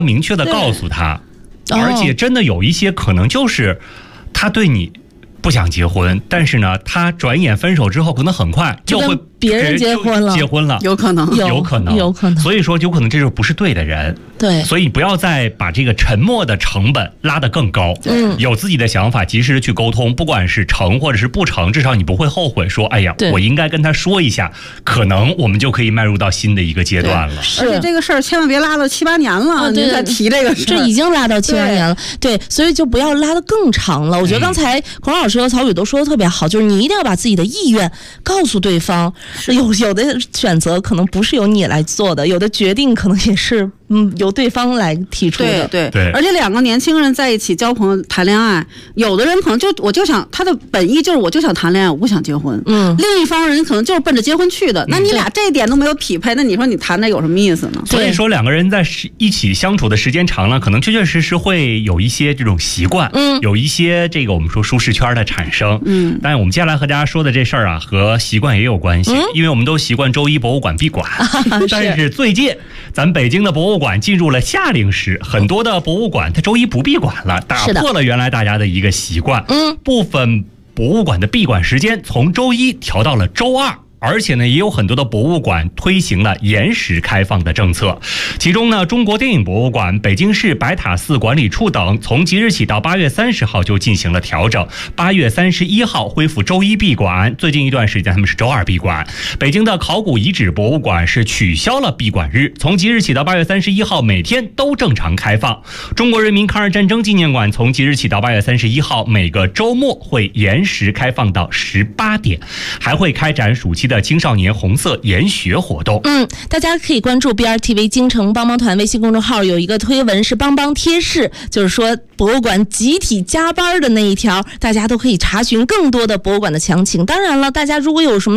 明确的告诉他，而且真的有一些可能就是他对你不想结婚，但是呢，他转眼分手之后，可能很快就会别人结婚了， 有可能。 所以说，有可能这就不是对的人。 对， 所以不要再把这个沉默的成本拉得更高。有自己的想法，及时的去沟通，不管是成或者是不成，至少你不会后悔说，哎呀，我应该跟他说一下，可能我们就可以迈入到新的一个阶段了。 而且这个事儿千万别拉到7、8年了，您再提这个事儿， 这已经拉到7、8年了。对，所以就不要拉得更长了。我觉得刚才孔老师和曹宇都说的特别好，就是你一定要把自己的意愿告诉对方。有的选择可能不是由你来做的，有的决定可能也是由对方来提出的。 对，而且2个年轻人在一起交朋友谈恋爱，有的人可能我就想他的本意就是我就想谈恋爱，我不想结婚。另一方人可能就是奔着结婚去的，那你俩这一点都没有匹配，那你说你谈这有什么意思呢？ 所以说2个人在一起相处的时间长了，可能确确实实会有一些这种习惯，有一些这个我们说舒适圈的产生。但我们接下来和大家说的这事儿啊，和习惯也有关系，因为我们都习惯周一博物馆闭馆，但是最近咱北京的博物馆进入了夏令时，很多的博物馆它周一不闭馆了，打破了原来大家的一个习惯。部分博物馆的闭馆时间从周一调到了周2。而且呢，也有很多的博物馆推行了延时开放的政策。其中呢，中国电影博物馆、北京市白塔寺管理处等从即日起到8月30号就进行了调整，8月31号恢复周一闭馆，最近一段时间他们是周2闭馆。北京的考古遗址博物馆是取消了闭馆日，从即日起到8月31号每天都正常开放。中国人民抗日战争纪念馆从即日起到8月31号每个周末会延时开放到18点，还会开展暑期的青少年红色研学活动。 大家可以关注 BRTV 京城帮帮团微信公众号，有一个推文是帮帮贴士，就是说博物馆集体加班的那一条，大家都可以查询更多的博物馆的详情。当然了，大家如果有什么